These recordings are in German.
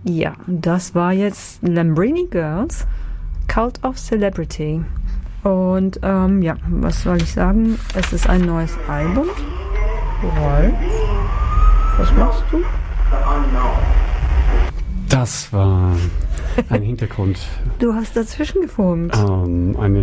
Ja, das war jetzt Lambrini Girls, Cult of Celebrity. Und ja, was soll ich sagen? Es ist ein neues Album. Rolf, was machst du? Das war ein Hintergrund. Du hast dazwischen gefunkt. Eine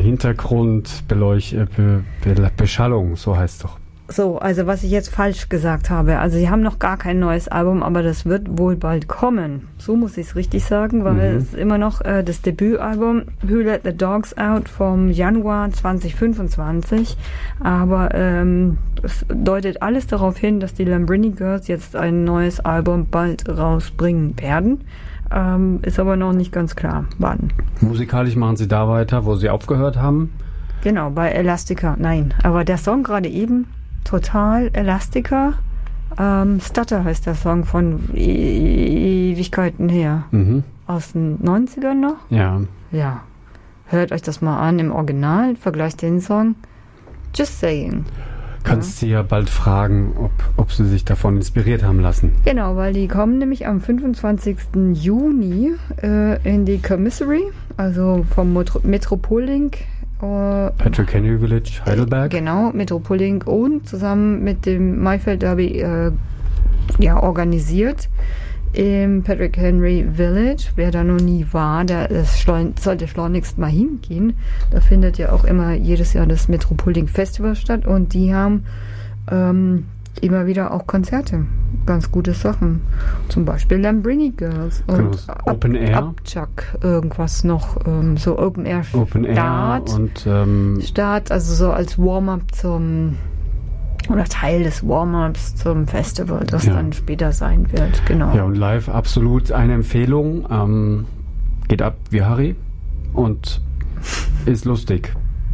Hintergrundbeschallung, so heißt es doch. So, also was ich jetzt falsch gesagt habe. Also sie haben noch gar kein neues Album, aber das wird wohl bald kommen. So muss ich es richtig sagen, weil es ist immer noch das Debütalbum Who Let the Dogs Out vom Januar 2025. Aber es deutet alles darauf hin, dass die Lambrini Girls jetzt ein neues Album bald rausbringen werden. Ist aber noch nicht ganz klar, wann. Musikalisch machen sie da weiter, wo sie aufgehört haben. Genau, bei Elastica. Nein, aber der Song gerade eben, total Elastica. Stutter heißt der Song von Ewigkeiten her. Aus den 90ern noch? Ja. Ja. Hört euch das mal an im Original, vergleicht den Song. Just saying. Kannst sie ja bald fragen, ob sie sich davon inspiriert haben lassen. Genau, weil die kommen nämlich am 25. Juni in die Commissary, also vom Metropol-Link. Patrick Henry Village, Heidelberg. Genau, Metropol-Link und zusammen mit dem Maifeld Derby organisiert im Patrick Henry Village. Wer da noch nie war, sollte schleunigst mal hingehen. Da findet ja auch immer jedes Jahr das Metropol-Link Festival statt und die haben immer wieder auch Konzerte. Ganz gute Sachen. Zum Beispiel Lambrini Girls und genau, Open Air. Abchuck, irgendwas noch, so Open Air Start und Start, also so als Warm-up oder Teil des Warm-ups zum Festival, das dann später sein wird, genau. Ja, und live absolut eine Empfehlung. Geht ab wie Harry und ist lustig.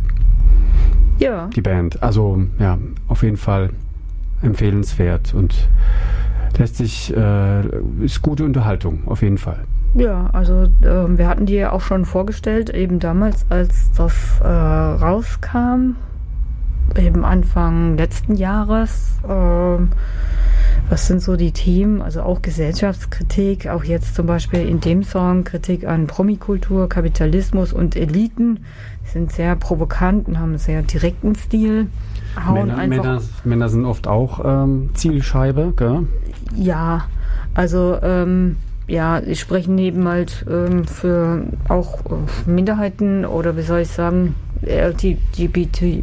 Ja. Die Band. Also, ja, auf jeden Fall empfehlenswert und lässt sich, ist gute Unterhaltung, auf jeden Fall. Ja, also wir hatten die ja auch schon vorgestellt, eben damals, als das rauskam, eben Anfang letzten Jahres. Was sind so die Themen? Also auch Gesellschaftskritik, auch jetzt zum Beispiel in dem Song Kritik an Promikultur, Kapitalismus und Eliten. Die sind sehr provokant und haben einen sehr direkten Stil. Männer sind oft auch Zielscheibe, gell? Ja, also die sprechen eben halt für auch Minderheiten oder wie soll ich sagen, LGBTQ+.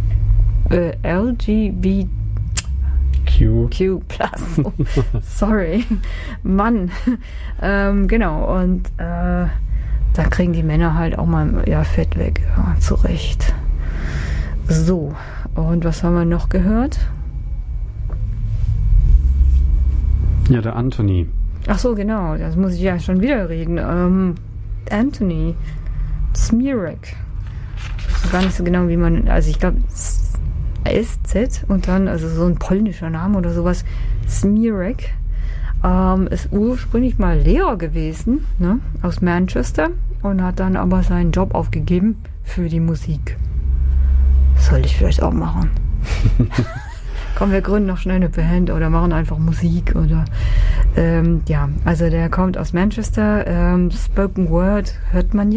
Sorry. Mann. Genau. Und da kriegen die Männer halt auch mal Fett weg. Ja, zurecht. So. Und was haben wir noch gehört? Ja, der Anthony. Ach so, genau. Das muss ich ja schon wieder reden. Anthony Smirek. Ich weiß gar nicht so genau, wie man... Also ich glaube... SZ und dann, also so ein polnischer Name oder sowas, Smirek, ist ursprünglich mal Lehrer gewesen, ne, aus Manchester und hat dann aber seinen Job aufgegeben für die Musik. Soll ich vielleicht auch machen. Komm, wir gründen noch schnell eine Band oder machen einfach Musik oder also der kommt aus Manchester, Spoken Word hört man ja.